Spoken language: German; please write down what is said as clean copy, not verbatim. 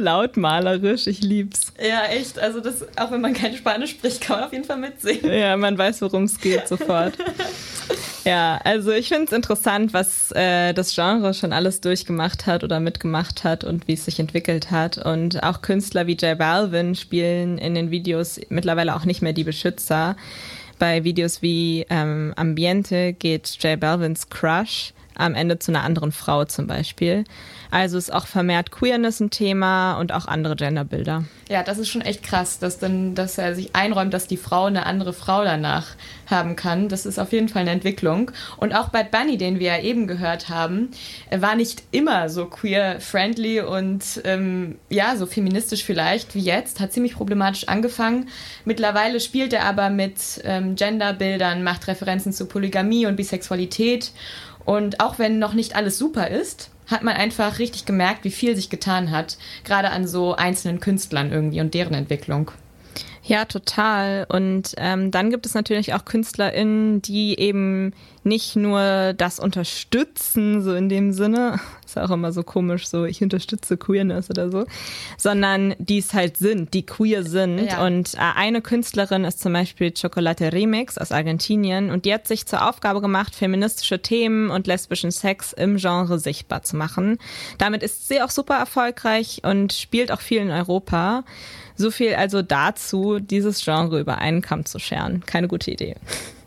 lautmalerisch, ich lieb's. Ja, echt. Also das, auch wenn man kein Spanisch spricht, kann man auf jeden Fall mitsingen. Ja, man weiß, worum es geht sofort. Ja, also ich finde es interessant, was das Genre schon alles durchgemacht hat oder mitgemacht hat und wie es sich entwickelt hat. Und auch Künstler wie J Balvin spielen in den Videos mittlerweile auch nicht mehr die Beschützer. Bei Videos wie Ambiente geht J Balvins Crush am Ende zu einer anderen Frau zum Beispiel. Also ist auch vermehrt Queerness ein Thema und auch andere Genderbilder. Ja, das ist schon echt krass, dass er sich einräumt, dass die Frau eine andere Frau danach haben kann. Das ist auf jeden Fall eine Entwicklung. Und auch Bad Bunny, den wir ja eben gehört haben, war nicht immer so queer-friendly und so feministisch vielleicht wie jetzt. Hat ziemlich problematisch angefangen. Mittlerweile spielt er aber mit Genderbildern, macht Referenzen zu Polygamie und Bisexualität. Und auch wenn noch nicht alles super ist, hat man einfach richtig gemerkt, wie viel sich getan hat. Gerade an so einzelnen Künstlern irgendwie und deren Entwicklung. Ja, total. Und dann gibt es natürlich auch KünstlerInnen, die eben nicht nur das unterstützen, so in dem Sinne, ist auch immer so komisch, so ich unterstütze Queerness oder so, sondern die es halt sind, die queer sind. Ja. Und eine Künstlerin ist zum Beispiel Chocolate Remix aus Argentinien und die hat sich zur Aufgabe gemacht, feministische Themen und lesbischen Sex im Genre sichtbar zu machen. Damit ist sie auch super erfolgreich und spielt auch viel in Europa. So viel also dazu, dieses Genre über einen Kamm zu scheren. Keine gute Idee.